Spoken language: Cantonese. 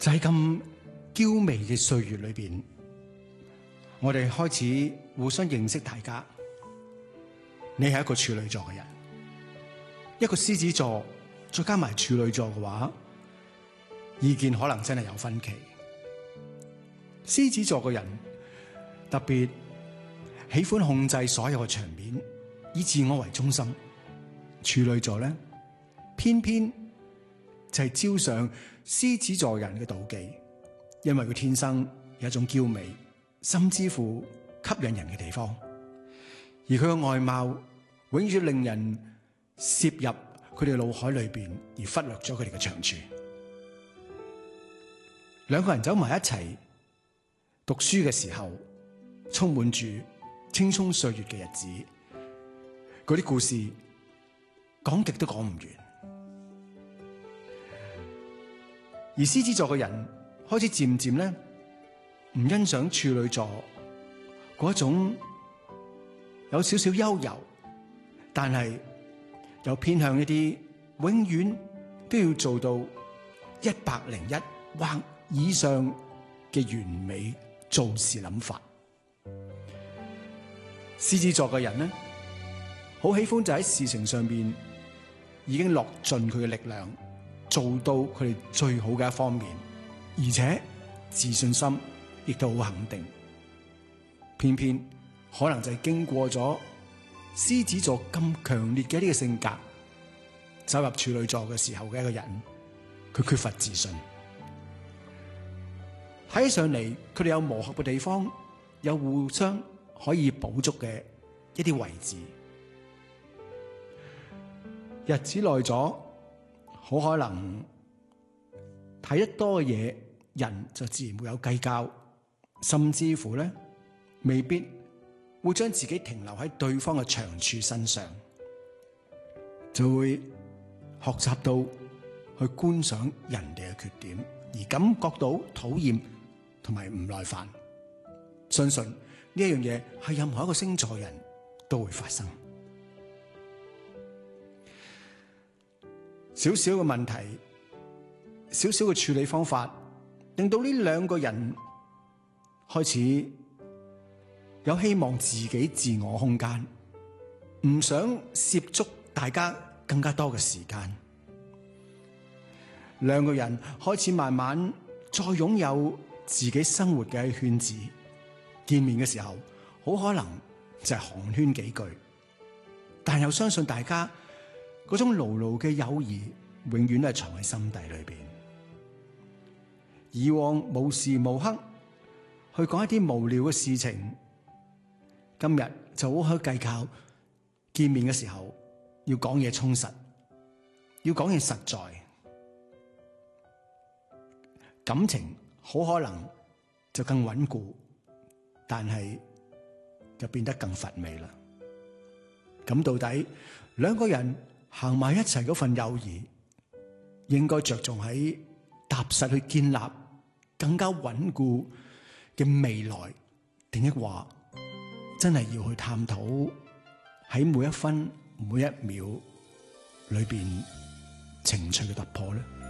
就喺咁嬌媚嘅歲月裏邊，我哋開始互相認識大家。你係一個處女座嘅人，一個獅子座，再加埋處女座嘅話，意見可能真係有分歧。獅子座嘅人特別喜歡控制所有嘅場面，以自我為中心。處女座咧，偏偏就係招上獅子座人嘅妒忌，因為佢天生有一種嬌美，甚至乎吸引人嘅地方，而佢嘅外貌永遠令人攝入佢哋腦海裏邊，而忽略咗佢哋嘅長處。兩個人走埋一齊讀書嘅時候，充滿住青蔥歲月嘅日子，嗰啲故事講極都講唔完。而獅子座嘅人開始漸漸咧唔欣賞處女座嗰種有少少優柔，但係又偏向一啲永遠都要做到101或以上嘅完美做事諗法。獅子座嘅人咧，好喜歡就喺事情上邊已經落盡佢嘅力量，做到佢哋最好嘅一方面，而且自信心亦都好肯定。偏偏可能就係經過咗獅子座咁強烈嘅呢個性格，走入處女座嘅時候嘅一個人，佢缺乏自信。睇起上嚟，佢哋有磨合嘅地方，有互相可以補足嘅一啲位置。日子耐咗，好可能睇得多嘅嘢，人就自然會有計較，甚至乎咧未必會將自己停留喺對方嘅長處身上，就會學習到去觀賞人哋嘅缺點，而感覺到討厭同埋唔耐煩。相信呢一樣嘢係任何一個星座人都會發生。少少嘅問題，少少嘅處理方法，令到呢兩個人開始有希望自己自我空間，唔想涉足大家更加多嘅時間。兩個人開始慢慢再擁有自己生活嘅圈子，見面嘅時候好可能就係寒暄幾句，但又相信大家嗰種牢牢嘅友誼永遠都係藏喺心底裏邊。以往無時無刻去講一啲無聊嘅事情，今日就好去計較，見面嘅時候要講嘢充實，要講嘢實在，感情好可能就更穩固，但係就變得更乏味啦。咁到底兩個人行埋一齊嗰份友誼，應該着重喺踏實去建立更加穩固嘅未來，定抑或真係要去探討喺每一分每一秒裏邊情緒嘅突破咧？